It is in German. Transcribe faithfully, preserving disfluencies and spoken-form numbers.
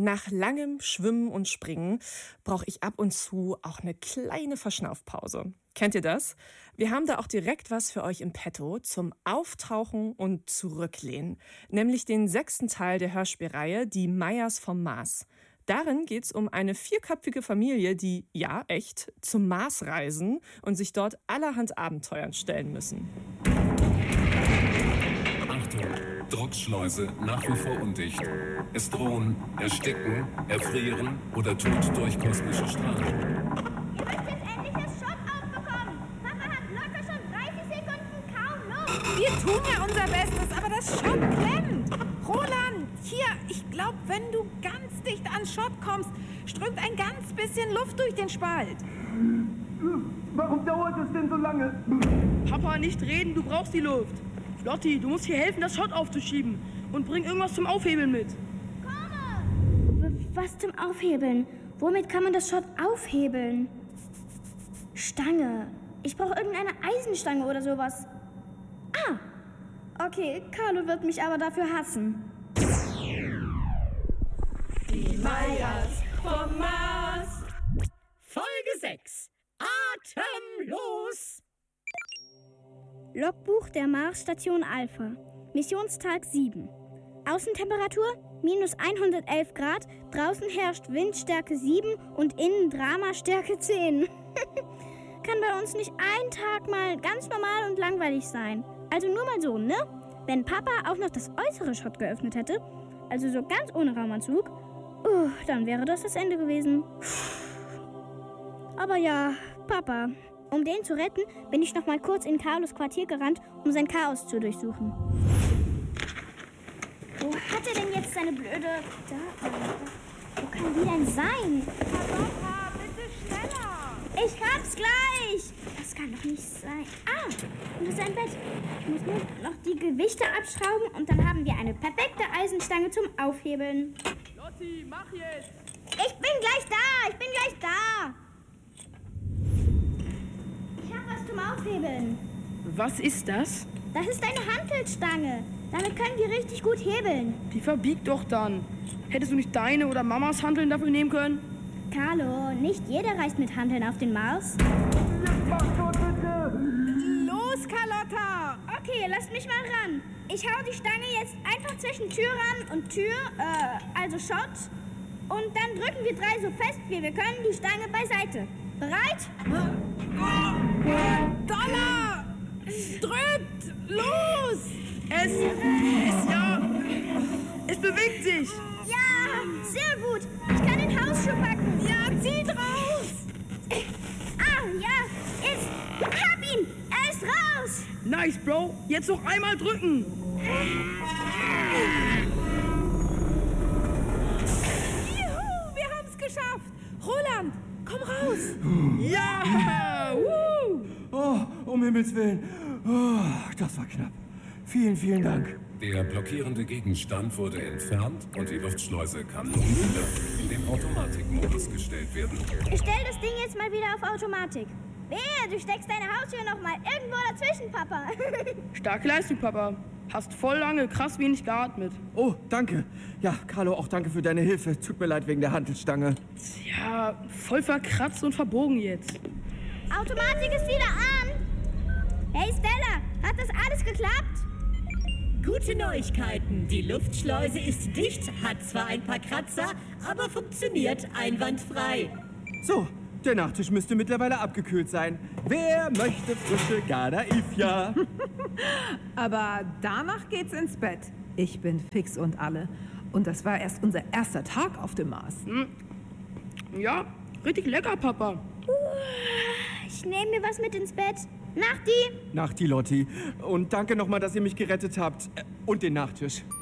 Nach langem Schwimmen und Springen brauche ich ab und zu auch eine kleine Verschnaufpause. Kennt ihr das? Wir haben da auch direkt was für euch im Petto zum Auftauchen und Zurücklehnen, nämlich den sechsten Teil der Hörspielreihe Die Meyers vom Mars. Darin geht es um eine vierköpfige Familie, die, ja echt, zum Mars reisen und sich dort allerhand Abenteuern stellen müssen. Achtung, Druckschleuse nach wie vor undicht. Es drohen Ersticken, Erfrieren oder Tod durch kosmische Strahlung. Ihr müsst jetzt endlich das Schott aufbekommen. Papa hat locker schon dreißig Sekunden kaum Luft. Wir tun ja unser Bestes, aber das Schott klemmt. Roland, hier, ich glaube, wenn du ganz dicht an Schott kommst, strömt ein ganz bisschen Luft durch den Spalt. Warum dauert es denn so lange? Papa, nicht reden, du brauchst die Luft. Lotti, du musst hier helfen, das Schott aufzuschieben. Und bring irgendwas zum Aufhebeln mit. Was zum Aufhebeln? Womit kann man das Schott aufhebeln? Stange. Ich brauche irgendeine Eisenstange oder sowas. Ah, okay, Carlo wird mich aber dafür hassen. Die Meyers vom Mars. Folge sechs. Atemlos. Logbuch der Marsstation Alpha. Missionstag sieben. Außentemperatur minus hundertelf Grad, draußen herrscht Windstärke sieben und innen Dramastärke zehn. Kann bei uns nicht ein Tag mal ganz normal und langweilig sein. Also nur mal so, ne? Wenn Papa auch noch das äußere Schott geöffnet hätte, also so ganz ohne Raumanzug, uh, dann wäre das das Ende gewesen. Aber ja, Papa. Um den zu retten, bin ich noch mal kurz in Carlos Quartier gerannt, um sein Chaos zu durchsuchen. Wo hat er denn jetzt seine blöde... Da, wo kann die denn sein? Papa, bitte schneller! Ich hab's gleich! Das kann doch nicht sein. Ah, und das ist ein Bett. Ich muss nur noch die Gewichte abschrauben und dann haben wir eine perfekte Eisenstange zum Aufhebeln. Lotti, mach jetzt! Ich bin gleich da! Ich bin gleich da! Ich hab was zum Aufhebeln. Was ist das? Das ist eine Hantelstange. Damit können wir richtig gut hebeln. Die verbiegt doch dann. Hättest du nicht deine oder Mamas Hanteln dafür nehmen können? Carlo, nicht jeder reist mit Hanteln auf den Mars. Mach schon bitte! Los, Carlotta! Okay, lasst mich mal ran. Ich hau die Stange jetzt einfach zwischen Türrahmen und Tür, äh, also Schott. Und dann drücken wir drei so fest, wie wir können, die Stange beiseite. Bereit? Dollar! Drückt! Los! Es, es, ja, es bewegt sich. Ja, sehr gut. Ich kann den Hausschuh packen. Ja, zieht raus! Ah, ja, ist. Hab ihn! Er ist raus! Nice, Bro. Jetzt noch einmal drücken. Juhu, wir haben's geschafft! Roland, komm raus! Ja! Woo! Oh, um Himmels Willen. Oh, das war knapp. Vielen, vielen Dank. Der blockierende Gegenstand wurde entfernt und die Luftschleuse kann nun wieder in den Automatikmodus gestellt werden. Ich stell das Ding jetzt mal wieder auf Automatik. Wehe, du steckst deine Haustür noch mal irgendwo dazwischen, Papa. Starke Leistung, Papa. Hast voll lange krass wenig geatmet. Oh, danke. Ja, Carlo, auch danke für deine Hilfe. Tut mir leid wegen der Hantelstange. Ja, voll verkratzt und verbogen jetzt. Automatik ist wieder an. Hey Stella, hat das alles geklappt? Gute Neuigkeiten. Die Luftschleuse ist dicht, hat zwar ein paar Kratzer, aber funktioniert einwandfrei. So, der Nachtisch müsste mittlerweile abgekühlt sein. Wer möchte frische Garda Ifja? Aber danach geht's ins Bett. Ich bin fix und alle. Und das war erst unser erster Tag auf dem Mars. Hm. Ja, richtig lecker, Papa. Ich nehme mir was mit ins Bett. Nachti! Nachti, Lotti. Und danke nochmal, dass ihr mich gerettet habt. Und den Nachtisch.